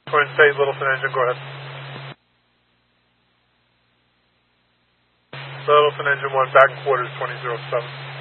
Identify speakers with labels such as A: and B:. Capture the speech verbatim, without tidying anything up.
A: Twin State, Littleton engine, go ahead. Littleton engine one, back quarters twenty oh seven.